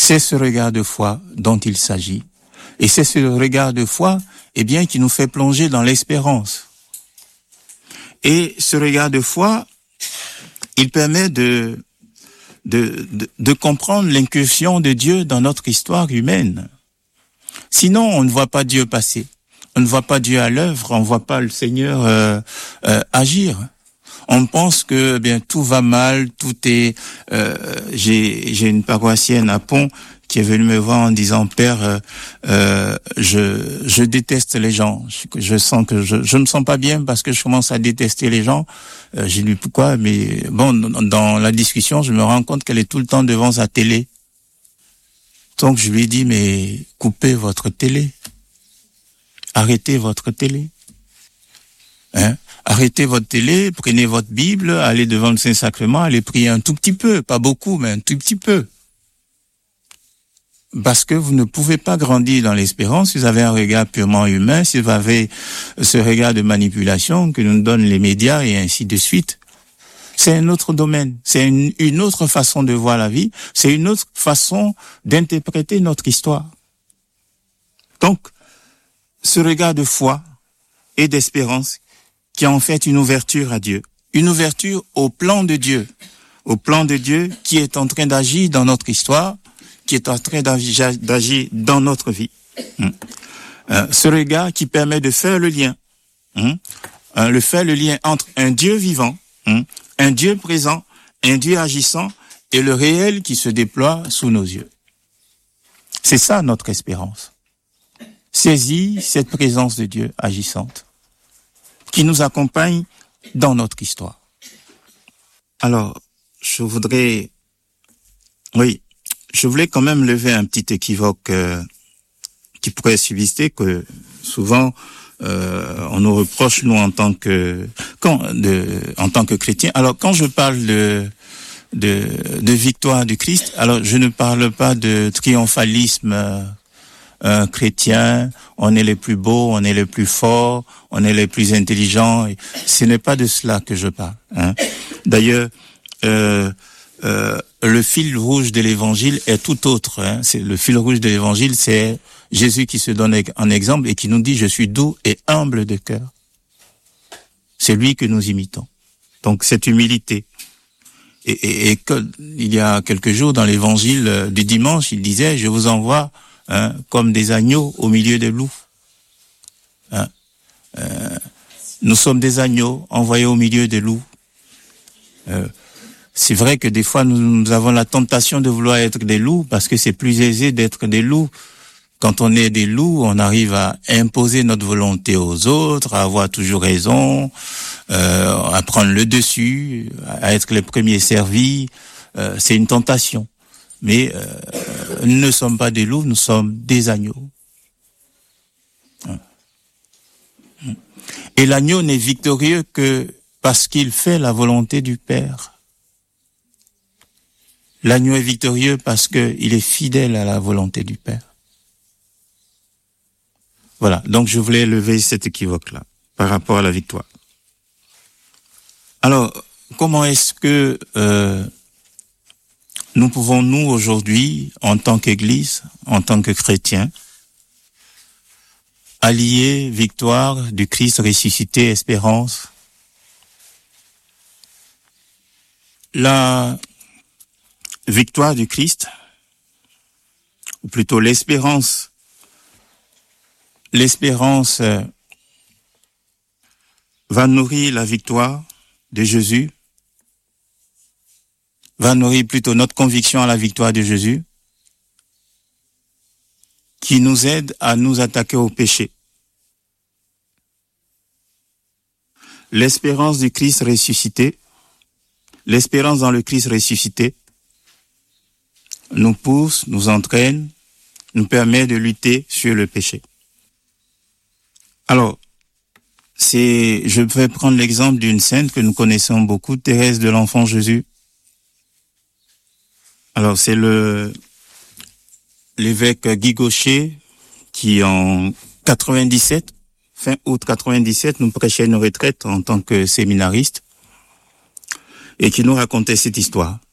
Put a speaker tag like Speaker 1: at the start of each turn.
Speaker 1: C'est ce regard de foi dont il s'agit. Et c'est ce regard de foi, qui nous fait plonger dans l'espérance. Et ce regard de foi, il permet de comprendre l'incursion de Dieu dans notre histoire humaine. Sinon, on ne voit pas Dieu passer. On ne voit pas Dieu à l'œuvre. On ne voit pas le Seigneur agir. On pense que tout va mal, tout est... J'ai une paroissienne à Pont qui est venue me voir en disant « Père, je déteste les gens. Je sens que je me sens pas bien parce que je commence à détester les gens. » J'ai dit « Pourquoi ?» Mais bon, dans la discussion, je me rends compte qu'elle est tout le temps devant sa télé. Donc je lui ai dit « Mais coupez votre télé. Arrêtez votre télé. » Arrêtez votre télé, prenez votre Bible, allez devant le Saint-Sacrement, allez prier un tout petit peu, pas beaucoup, mais un tout petit peu. Parce que vous ne pouvez pas grandir dans l'espérance si vous avez un regard purement humain, si vous avez ce regard de manipulation que nous donnent les médias et ainsi de suite. C'est un autre domaine, c'est une autre façon de voir la vie, c'est une autre façon d'interpréter notre histoire. Donc, ce regard de foi et d'espérance qui est en fait une ouverture à Dieu, une ouverture au plan de Dieu qui est en train d'agir dans notre histoire, qui est en train d'agir dans notre vie. Ce regard qui permet de faire le lien, entre un Dieu vivant, un Dieu présent, un Dieu agissant et le réel qui se déploie sous nos yeux. C'est ça notre espérance. Saisir cette présence de Dieu agissante qui nous accompagne dans notre histoire. Alors, je voulais quand même lever un petit équivoque qui pourrait subsister, que souvent on nous reproche, nous, en tant que chrétiens. Alors, quand je parle de victoire du Christ, alors je ne parle pas de triomphalisme chrétien, on est les plus beaux, on est les plus forts, on est les plus intelligents. Ce n'est pas de cela que je parle. D'ailleurs, le fil rouge de l'évangile est tout autre. C'est le fil rouge de l'évangile, c'est Jésus qui se donne en exemple et qui nous dit « Je suis doux et humble de cœur ». C'est lui que nous imitons. Donc cette humilité. Et il y a quelques jours dans l'évangile du dimanche, il disait « Je vous envoie comme des agneaux au milieu des loups ». Nous sommes des agneaux envoyés au milieu des loups. C'est vrai que des fois nous avons la tentation de vouloir être des loups parce que c'est plus aisé d'être des loups. Quand on est des loups, on arrive à imposer notre volonté aux autres, à avoir toujours raison, à prendre le dessus, à être les premiers servis. C'est une tentation. Mais nous ne sommes pas des loups, nous sommes des agneaux. Et l'agneau n'est victorieux que parce qu'il fait la volonté du Père. L'agneau est victorieux parce qu'il est fidèle à la volonté du Père. Voilà, donc je voulais lever cet équivoque-là par rapport à la victoire. Alors, comment est-ce que nous pouvons, nous, aujourd'hui, en tant qu'Église, en tant que chrétiens, allier victoire du Christ ressuscité, espérance? La victoire du Christ, ou plutôt l'espérance va nourrir la victoire de Jésus, va nourrir plutôt notre conviction à la victoire de Jésus, qui nous aide à nous attaquer au péché. L'espérance du Christ ressuscité, l'espérance dans le Christ ressuscité, nous pousse, nous entraîne, nous permet de lutter sur le péché. Alors, je vais prendre l'exemple d'une sainte que nous connaissons beaucoup, Thérèse de l'Enfant Jésus. Alors, c'est l'évêque Guy Gaucher qui, en 97, fin août 97, nous prêchait une retraite en tant que séminariste et qui nous racontait cette histoire.